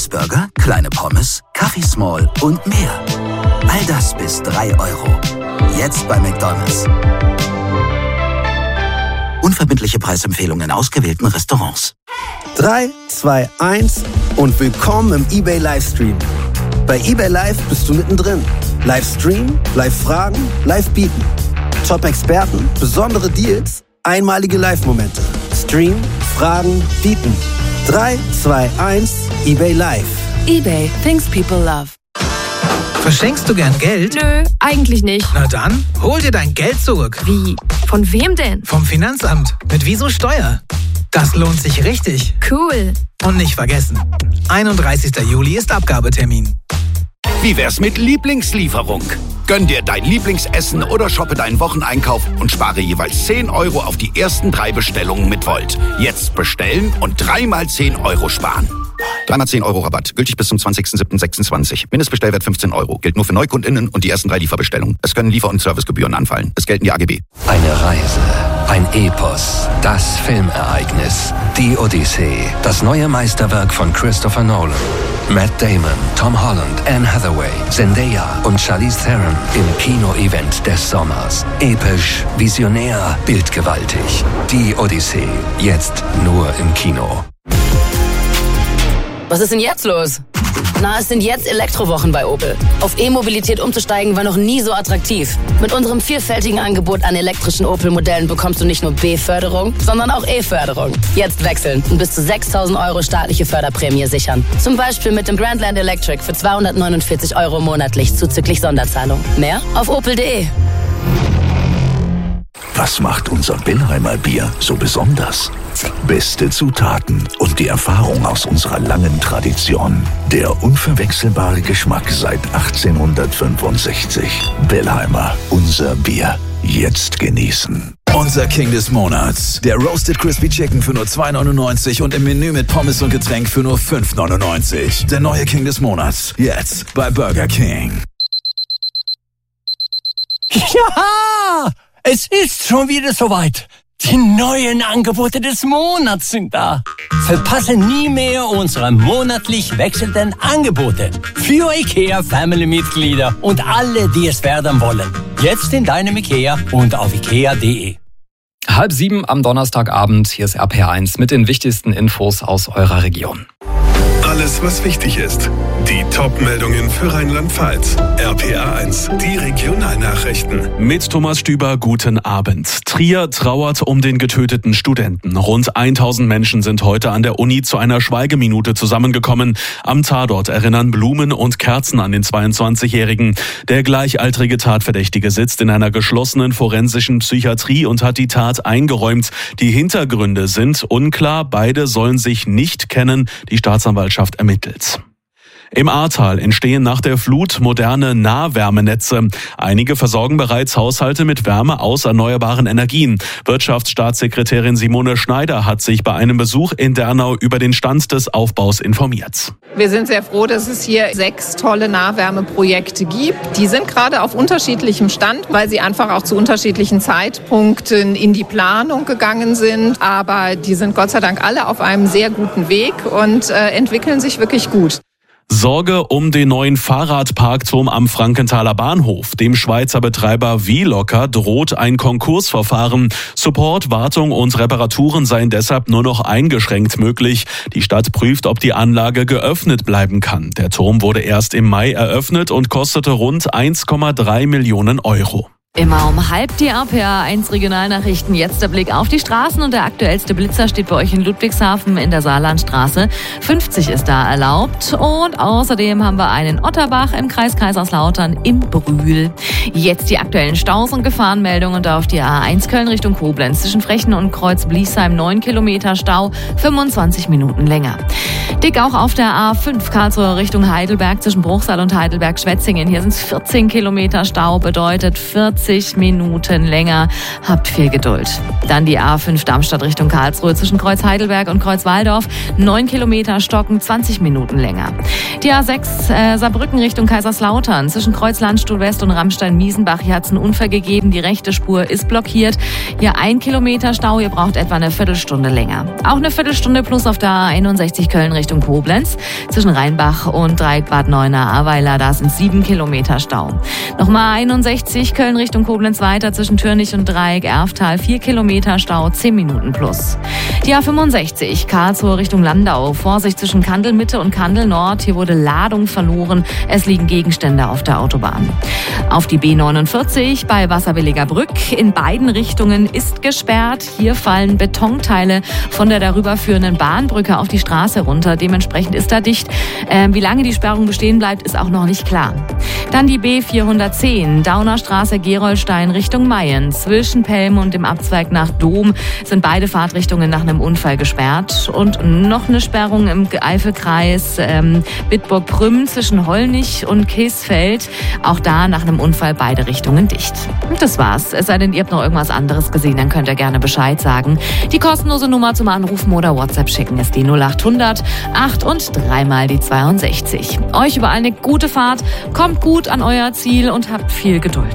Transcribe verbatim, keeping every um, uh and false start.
Burger, kleine Pommes, Kaffee Small und mehr. All das bis drei Euro. Jetzt bei McDonald's. Unverbindliche Preisempfehlungen in ausgewählten Restaurants. drei, zwei, eins und willkommen im eBay Livestream. Bei eBay Live bist du mittendrin. Livestream, Live-Fragen, Live-Bieten. Top-Experten, besondere Deals, einmalige Live-Momente. Stream, Fragen, Bieten. drei, zwei, eins, eBay Live. eBay, things people love. Verschenkst du gern Geld? Nö, eigentlich nicht. Na dann, hol dir dein Geld zurück. Wie? Von wem denn? Vom Finanzamt. Mit Wieso Steuer. Das lohnt sich richtig. Cool. Und nicht vergessen, einunddreißigster Juli ist Abgabetermin. Wie wär's mit Lieblingslieferung? Gönn dir dein Lieblingsessen oder shoppe deinen Wocheneinkauf und spare jeweils zehn Euro auf die ersten drei Bestellungen mit Volt. Jetzt bestellen und dreimal zehn Euro sparen. Dreimal zehn Euro Rabatt. Gültig bis zum zwanzigster siebter sechsundzwanzig. Mindestbestellwert fünfzehn Euro. Gilt nur für NeukundInnen und die ersten drei Lieferbestellungen. Es können Liefer- und Servicegebühren anfallen. Es gelten die A G B. Eine Reise, ein Epos, das Filmereignis, die Odyssee, das neue Meisterwerk von Christopher Nolan. Matt Damon, Tom Holland, Anne Hathaway, Zendaya und Charlize Theron im Kino-Event des Sommers. Episch, visionär, bildgewaltig. Die Odyssee, jetzt nur im Kino. Was ist denn jetzt los? Na, es sind jetzt Elektrowochen bei Opel. Auf E-Mobilität umzusteigen war noch nie so attraktiv. Mit unserem vielfältigen Angebot an elektrischen Opel-Modellen bekommst du nicht nur B-Förderung, sondern auch E-Förderung. Jetzt wechseln und bis zu sechstausend Euro staatliche Förderprämie sichern. Zum Beispiel mit dem Grandland Electric für zweihundertneunundvierzig Euro monatlich zuzüglich Sonderzahlung. Mehr auf opel punkt de. Was macht unser Billheimer Bier so besonders? Beste Zutaten und die Erfahrung aus unserer langen Tradition. Der unverwechselbare Geschmack seit achtzehnhundertfünfundsechzig. Billheimer, unser Bier. Jetzt genießen. Unser King des Monats. Der Roasted Crispy Chicken für nur zwei neunundneunzig und im Menü mit Pommes und Getränk für nur fünf neunundneunzig. Der neue King des Monats. Jetzt bei Burger King. Ja! Es ist schon wieder soweit. Die neuen Angebote des Monats sind da. Verpasse nie mehr unsere monatlich wechselnden Angebote. Für IKEA Family-Mitglieder und alle, die es werden wollen. Jetzt in deinem IKEA und auf ikea punkt de. Halb sieben am Donnerstagabend. Hier ist R P R eins mit den wichtigsten Infos aus eurer Region. Alles, was wichtig ist. Die Top-Meldungen für Rheinland-Pfalz. R P R eins, die Regionalnachrichten. Mit Thomas Stüber, guten Abend. Trier trauert um den getöteten Studenten. Rund tausend Menschen sind heute an der Uni zu einer Schweigeminute zusammengekommen. Am Tatort erinnern Blumen und Kerzen an den zweiundzwanzigjährigen. Der gleichaltrige Tatverdächtige sitzt in einer geschlossenen forensischen Psychiatrie und hat die Tat eingeräumt. Die Hintergründe sind unklar. Beide sollen sich nicht kennen. Die Staatsanwaltschaft ermittelt. Im Ahrtal entstehen nach der Flut moderne Nahwärmenetze. Einige versorgen bereits Haushalte mit Wärme aus erneuerbaren Energien. Wirtschaftsstaatssekretärin Simone Schneider hat sich bei einem Besuch in Dernau über den Stand des Aufbaus informiert. Wir sind sehr froh, dass es hier sechs tolle Nahwärmeprojekte gibt. Die sind gerade auf unterschiedlichem Stand, weil sie einfach auch zu unterschiedlichen Zeitpunkten in die Planung gegangen sind. Aber die sind Gott sei Dank alle auf einem sehr guten Weg und äh, entwickeln sich wirklich gut. Sorge um den neuen Fahrradparkturm am Frankenthaler Bahnhof. Dem Schweizer Betreiber V-Locker droht ein Konkursverfahren. Support, Wartung und Reparaturen seien deshalb nur noch eingeschränkt möglich. Die Stadt prüft, ob die Anlage geöffnet bleiben kann. Der Turm wurde erst im Mai eröffnet und kostete rund eins Komma drei Millionen Euro. Immer um halb die R P R eins Regionalnachrichten. Jetzt der Blick auf die Straßen und der aktuellste Blitzer steht bei euch in Ludwigshafen in der Saarlandstraße. fünfzig ist da erlaubt und außerdem haben wir einen Otterbach im Kreis Kaiserslautern in Brühl. Jetzt die aktuellen Staus und Gefahrenmeldungen da auf die A eins Köln Richtung Koblenz zwischen Frechen und Kreuz Bliesheim neun Kilometer Stau, fünfundzwanzig Minuten länger. Dick auch auf der A fünf Karlsruhe Richtung Heidelberg zwischen Bruchsal und Heidelberg-Schwetzingen. Hier sind es vierzehn Kilometer Stau, bedeutet vierzig Minuten länger. Habt viel Geduld. Dann die A fünf Darmstadt Richtung Karlsruhe zwischen Kreuz Heidelberg und Kreuz Waldorf. neun Kilometer Stocken, zwanzig Minuten länger. Die A sechs äh, Saarbrücken Richtung Kaiserslautern. Zwischen Kreuzlandstuhl West und Rammstein-Miesenbach hier hat es einen Unfall gegeben. Die rechte Spur ist blockiert. Hier ein Kilometer Stau. Ihr braucht etwa eine Viertelstunde länger. Auch eine Viertelstunde plus auf der A einundsechzig Köln Richtung Koblenz. Zwischen Rheinbach und Dreieck Bad Neuenahr-Ahrweiler, da sind sieben Kilometer Stau. Nochmal einundsechzig Köln Richtung Koblenz weiter. Zwischen Türnich und Dreieck Erftal vier Kilometer Stau, zehn Minuten plus. Die A fünfundsechzig Karlsruhe Richtung Landau. Vorsicht zwischen Kandel Mitte und Kandel Nord. Hier wurde Ladung verloren. Es liegen Gegenstände auf der Autobahn. Auf die B neunundvierzig bei Wasserbilliger Brück. In beiden Richtungen ist gesperrt. Hier fallen Betonteile von der darüber führenden Bahnbrücke auf die Straße runter. Dementsprechend ist da dicht. Ähm, wie lange die Sperrung bestehen bleibt, ist auch noch nicht klar. Dann die B vierhundertzehn Daunerstraße Gerolstein Richtung Mayen. Zwischen Pelm und dem Abzweig nach Dom sind beide Fahrtrichtungen nach einem Unfall gesperrt. Und noch eine Sperrung im Eifelkreis ähm, Bitburg-Prüm zwischen Hollnich und Keesfeld. Auch da nach einem Unfall beide Richtungen dicht. Und das war's. Es sei denn, ihr habt noch irgendwas anderes gesehen, dann könnt ihr gerne Bescheid sagen. Die kostenlose Nummer zum Anrufen oder WhatsApp schicken ist die null achthundert acht und dreimal die zweiundsechzig. Euch überall eine gute Fahrt, kommt gut an euer Ziel und habt viel Geduld.